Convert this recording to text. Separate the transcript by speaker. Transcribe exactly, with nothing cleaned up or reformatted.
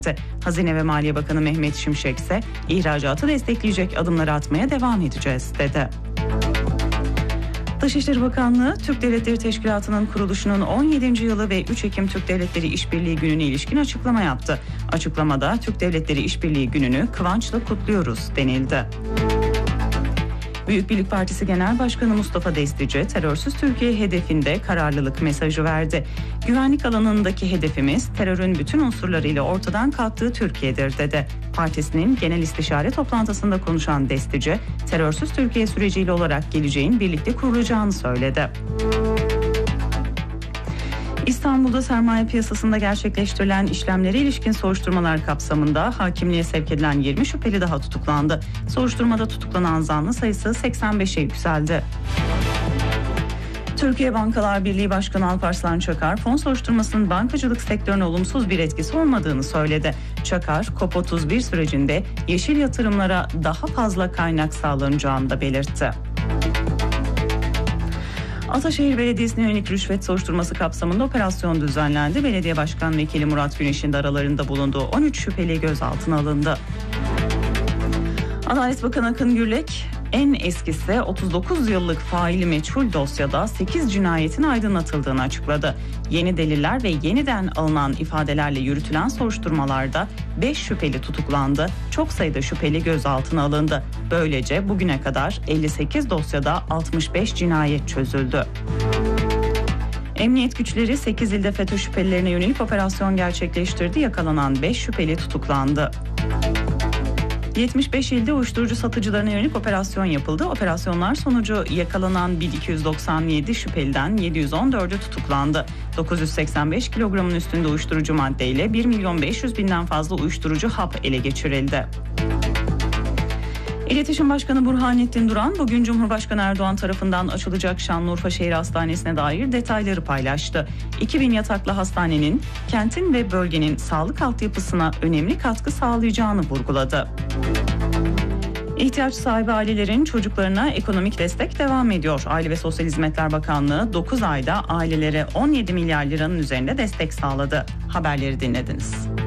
Speaker 1: Hazine ve Maliye Bakanı Mehmet Şimşek ise ihracatı destekleyecek adımları atmaya devam edeceğiz dedi. Dışişleri Bakanlığı, Türk Devletleri Teşkilatı'nın kuruluşunun on yedinci yılı ve üç Ekim Türk Devletleri İşbirliği Günü'ne ilişkin açıklama yaptı. Açıklamada Türk Devletleri İşbirliği Günü'nü kıvançla kutluyoruz denildi. Büyük Birlik Partisi Genel Başkanı Mustafa Destici, terörsüz Türkiye hedefinde kararlılık mesajı verdi. Güvenlik alanındaki hedefimiz terörün bütün unsurlarıyla ortadan kalktığı Türkiye'dir dedi. Partisinin genel istişare toplantısında konuşan Destici, terörsüz Türkiye süreciyle olarak geleceğin birlikte kurulacağını söyledi. İstanbul'da sermaye piyasasında gerçekleştirilen işlemlere ilişkin soruşturmalar kapsamında hakimliğe sevk edilen yirmi şüpheli daha tutuklandı. Soruşturmada tutuklanan zanlı sayısı seksen beşe yükseldi. Türkiye Bankalar Birliği Başkanı Alparslan Çakar, fon soruşturmasının bankacılık sektörüne olumsuz bir etkisi olmadığını söyledi. Çakar, COP otuz bir sürecinde yeşil yatırımlara daha fazla kaynak sağlanacağını da belirtti. Ataşehir Belediyesi'ne yönelik rüşvet soruşturması kapsamında operasyon düzenlendi. Belediye Başkan Vekili Murat Güneş'in de aralarında bulunduğu on üç şüpheli gözaltına alındı. Adalet Bakanı Akın Gürlek, en eskisi otuz dokuz yıllık faili meçhul dosyada sekiz cinayetin aydınlatıldığını açıkladı. Yeni deliller ve yeniden alınan ifadelerle yürütülen soruşturmalarda beş şüpheli tutuklandı, çok sayıda şüpheli gözaltına alındı. Böylece bugüne kadar elli sekiz dosyada altmış beş cinayet çözüldü. Emniyet güçleri sekiz ilde FETÖ şüphelilerine yönelik operasyon gerçekleştirdi. Yakalanan beş şüpheli tutuklandı. yetmiş beş ilde uyuşturucu satıcılarına yönelik operasyon yapıldı. Operasyonlar sonucu yakalanan bin iki yüz doksan yedi şüpheliden yedi yüz on dördü tutuklandı. dokuz yüz seksen beş kilogramın üstünde uyuşturucu maddeyle bir milyon beş yüz binden fazla uyuşturucu hap ele geçirildi. İletişim Başkanı Burhanettin Duran, bugün Cumhurbaşkanı Erdoğan tarafından açılacak Şanlıurfa Şehir Hastanesi'ne dair detayları paylaştı. iki bin yataklı hastanenin kentin ve bölgenin sağlık altyapısına önemli katkı sağlayacağını vurguladı. İhtiyaç sahibi ailelerin çocuklarına ekonomik destek devam ediyor. Aile ve Sosyal Hizmetler Bakanlığı dokuz ayda ailelere on yedi milyar liranın üzerinde destek sağladı. Haberleri dinlediniz.